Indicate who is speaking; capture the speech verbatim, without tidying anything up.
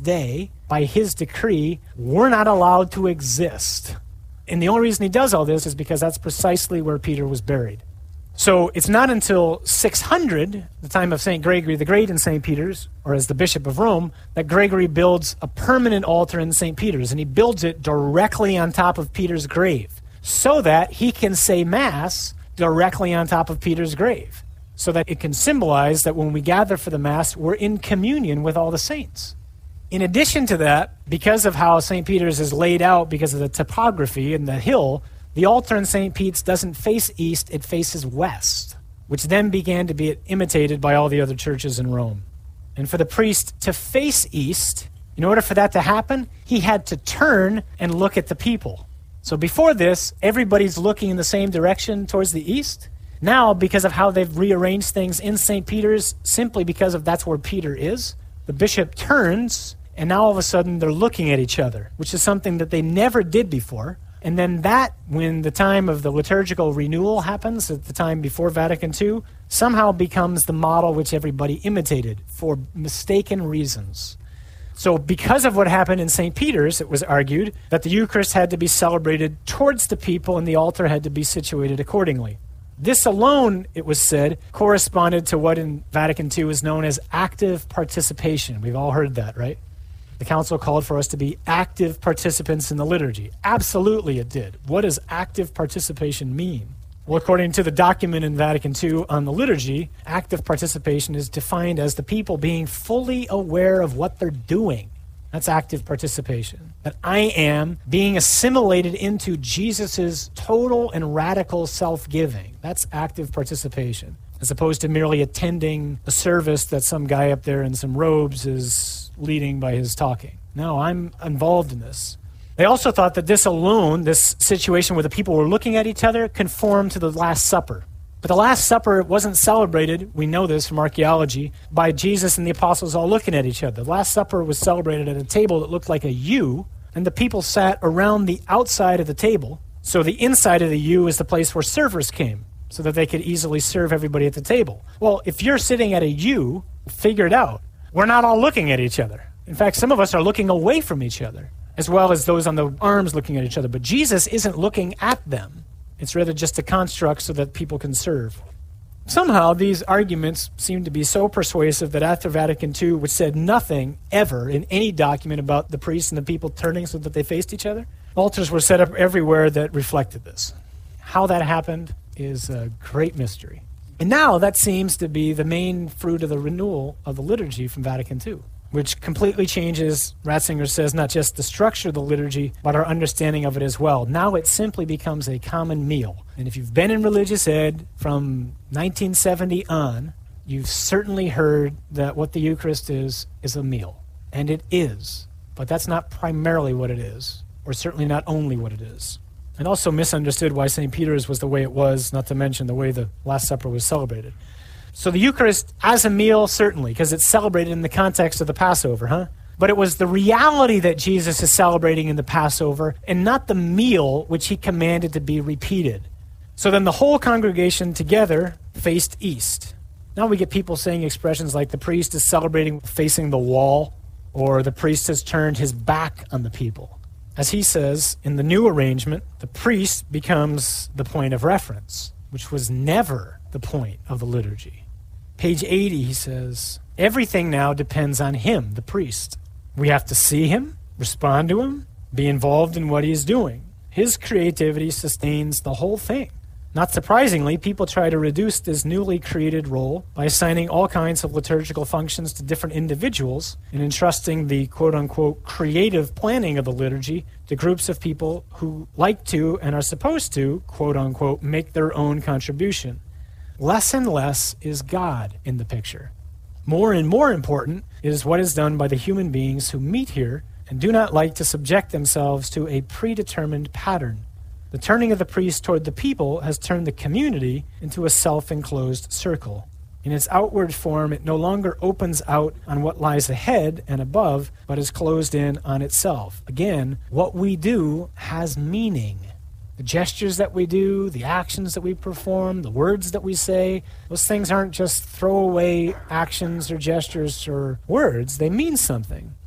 Speaker 1: day, by his decree, we're not allowed to exist. And the only reason he does all this is because that's precisely where Peter was buried. So it's not until six hundred, the time of Saint Gregory the Great in Saint Peter's, or as the Bishop of Rome, that Gregory builds a permanent altar in Saint Peter's, and he builds it directly on top of Peter's grave so that he can say Mass directly on top of Peter's grave, so that it can symbolize that when we gather for the Mass, we're in communion with all the saints. In addition to that, because of how Saint Peter's is laid out, because of the topography and the hill, the altar in Saint Pete's doesn't face east, it faces west, which then began to be imitated by all the other churches in Rome. And for the priest to face east, in order for that to happen, he had to turn and look at the people. So before this, everybody's looking in the same direction towards the east. Now, because of how they've rearranged things in Saint Peter's, simply because of that's where Peter is, the bishop turns, and now all of a sudden they're looking at each other, which is something that they never did before. And then that, when the time of the liturgical renewal happens, at the time before Vatican Two, somehow becomes the model which everybody imitated for mistaken reasons. So because of what happened in Saint Peter's, it was argued that the Eucharist had to be celebrated towards the people and the altar had to be situated accordingly. This alone, it was said, corresponded to what in Vatican Two is known as active participation. We've all heard that, right? The council called for us to be active participants in the liturgy. Absolutely it did. What does active participation mean? Well, according to the document in Vatican Two on the liturgy, active participation is defined as the people being fully aware of what they're doing. That's active participation. That I am being assimilated into Jesus' total and radical self-giving. That's active participation, as opposed to merely attending a service that some guy up there in some robes is leading by his talking. No, I'm involved in this. They also thought that this alone, this situation where the people were looking at each other, conformed to the Last Supper. But the Last Supper wasn't celebrated, we know this from archaeology, by Jesus and the apostles all looking at each other. The Last Supper was celebrated at a table that looked like a U, and the people sat around the outside of the table. So the inside of the U is the place where servers came, so that they could easily serve everybody at the table. Well, if you're sitting at a U, figure it out. We're not all looking at each other. In fact, some of us are looking away from each other, as well as those on the arms looking at each other. But Jesus isn't looking at them. It's rather just a construct so that people can serve. Somehow, these arguments seem to be so persuasive that after Vatican Two, which said nothing ever in any document about the priests and the people turning so that they faced each other, altars were set up everywhere that reflected this. How that happened is a great mystery. And now that seems to be the main fruit of the renewal of the liturgy from Vatican Two, which completely changes, Ratzinger says, not just the structure of the liturgy, but our understanding of it as well. Now it simply becomes a common meal. And if you've been in religious ed from nineteen seventy on, you've certainly heard that what the Eucharist is, is a meal. And it is. But that's not primarily what it is, or certainly not only what it is. And also misunderstood why Saint Peter's was the way it was, not to mention the way the Last Supper was celebrated. So the Eucharist as a meal, certainly, because it's celebrated in the context of the Passover, huh? But it was the reality that Jesus is celebrating in the Passover and not the meal which he commanded to be repeated. So then the whole congregation together faced east. Now we get people saying expressions like the priest is celebrating facing the wall, or the priest has turned his back on the people. As he says, in the new arrangement, the priest becomes the point of reference, which was never the point of the liturgy. Page eighty, he says, everything now depends on him, the priest. We have to see him, respond to him, be involved in what he's doing. His creativity sustains the whole thing. Not surprisingly, people try to reduce this newly created role by assigning all kinds of liturgical functions to different individuals and entrusting the quote-unquote creative planning of the liturgy to groups of people who like to and are supposed to, quote-unquote, make their own contribution. Less and less is God in the picture. More and more important is what is done by the human beings who meet here and do not like to subject themselves to a predetermined pattern. The turning of the priest toward the people has turned the community into a self-enclosed circle. In its outward form, it no longer opens out on what lies ahead and above, but is closed in on itself. Again, what we do has meaning. The gestures that we do, the actions that we perform, the words that we say, those things aren't just throwaway actions or gestures or words. They mean something.